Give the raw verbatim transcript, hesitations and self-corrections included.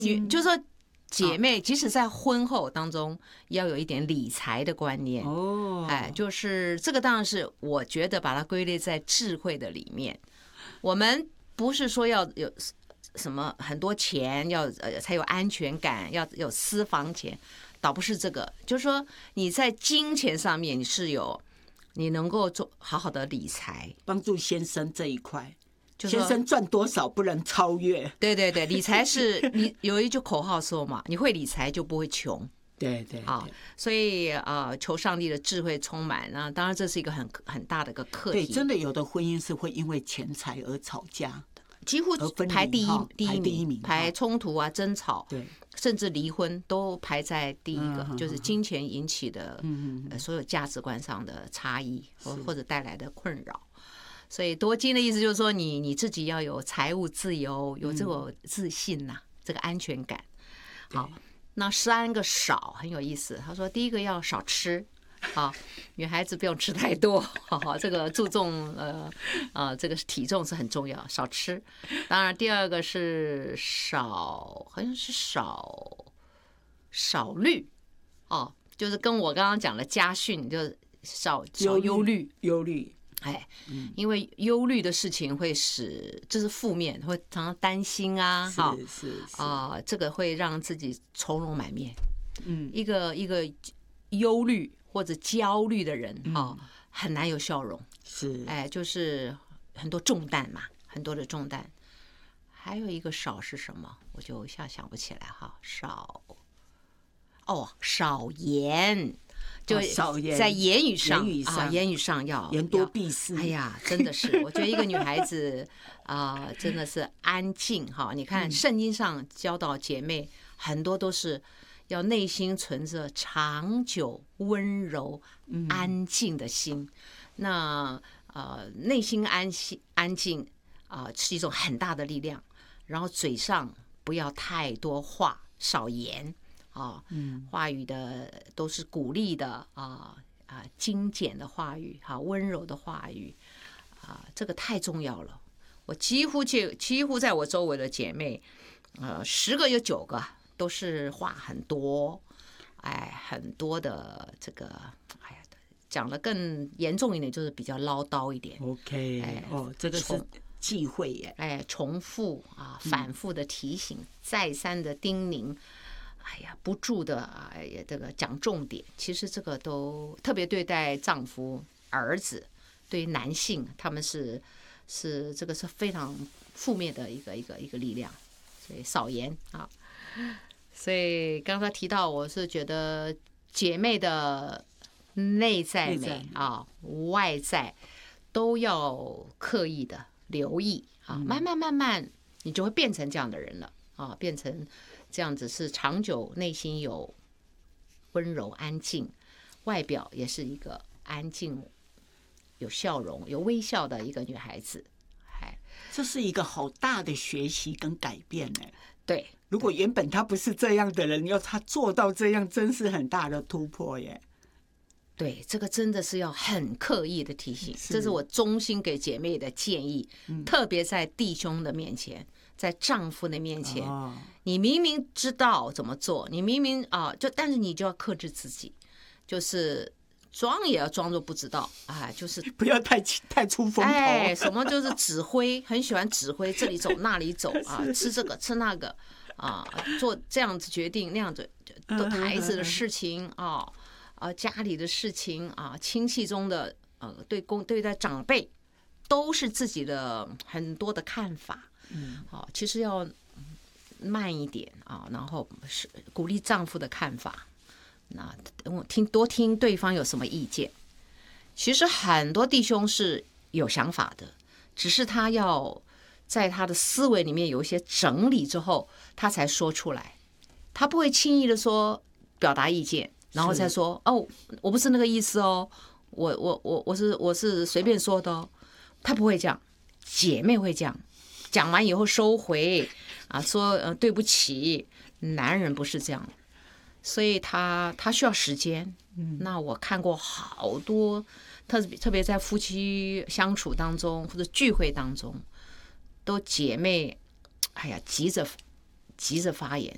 嗯、就是说姐妹即使在婚后当中要有一点理财的观念哦，哎，就是这个当然是我觉得把它归类在智慧的里面。我们不是说要有什么很多钱要呃才有安全感，要有私房钱，倒不是这个，就是说你在金钱上面你是有你能够做好好的理财， 帮助先生这一块。先生赚多少不能超越。 对对对，理财是你有一句口号说嘛，你会理财就不会穷。 对对啊，所以呃，求上帝的智慧充满啊，当然这是一个很很大的一个课题。 对，真的有的婚姻是会因为钱财而吵架， 几乎排第一第一名， 名，排冲突啊、争吵， 对， 甚至离婚都排在第一个，就是金钱引起的所有价值观上的差异或或者带来的困扰。所以多金的意思就是说你，你你自己要有财务自由，有这种自信呐、啊，这个安全感。好，那三个少很有意思。他说，第一个要少吃，好，女孩子不用吃太多，好好，这个注重呃呃这个体重是很重要，少吃。当然，第二个是少，好像是少少虑，哦，就是跟我刚刚讲的家训，就是少少忧虑， 忧虑。 哎，因为忧虑的事情会使这是负面，会常常担心啊， 哈，是是啊、呃，这个会让自己愁容满面。嗯，一个一个忧虑或者焦虑的人啊、哦，很难有笑容。 是， 哎，就是很多重担嘛，很多的重担。还有一个少是什么？我就一下想不起来哈。少，哦，少言。就在言语上， 言语上啊，言语上要言多必失。 哎呀，真的是，我觉得一个女孩子啊、呃，真的是安静哈。你看圣经上教导姐妹，很多都是要内心存着长久、温柔、安静的心。那呃，内心安心、安静啊、呃，是一种很大的力量。然后嘴上不要太多话，少言。啊，话语的都是鼓励的啊啊，精简的话语，哈、啊，温柔的话语，啊，这个太重要了。我几乎就几乎在我周围的姐妹，呃，十个有九个都是话很多，哎，很多的这个，哎呀，讲的更严重一点就是比较唠叨一点。 OK，哎，哦，这个是忌讳耶， 哎，重复啊，反复的提醒，嗯、再三的叮咛。哎呀，不住的哎呀，这个讲重点，其实这个都特别对待丈夫、儿子，对于男性，他们是是这个是非常负面的一个一个一个力量，所以少言啊。所以刚才提到，我是觉得姐妹的内在美啊、外在都要刻意的留意啊，慢慢慢慢，你就会变成这样的人了啊，变成。这样子是长久，内心有温柔安静，外表也是一个安静、有笑容、有微笑的一个女孩子。哎， 这是一个好大的学习跟改变呢。 对， 如果原本她不是这样的人，要她做到这样，真是很大的突破耶。 对，这个真的是要很刻意的提醒，这是我衷心给姐妹的建议，嗯、特别在弟兄的面前。在丈夫的面前，哦、你明明知道怎么做，你明明啊，就但是你就要克制自己，就是装也要装作不知道，哎，就是不要太太出风头， 哎，什么就是指挥，很喜欢指挥，这里走那里走啊，吃这个吃那个啊，做这样子决定那样子，都孩子的事情啊啊，家里的事情啊，亲戚中的呃，对公对待长辈，都是自己的很多的看法。嗯，好，其实要慢一点啊，然后是鼓励丈夫的看法。那我听多听对方有什么意见。其实很多弟兄是有想法的，只是他要在他的思维里面有一些整理之后，他才说出来。他不会轻易的说表达意见，然后再说哦，我不是那个意思哦，我我我我是我是随便说的哦。他不会这样，姐妹会这样。讲完以后收回啊，说呃对不起，男人不是这样，所以他他需要时间。嗯，那我看过好多，特别特别在夫妻相处当中或者聚会当中，都姐妹，哎呀急着急着发言，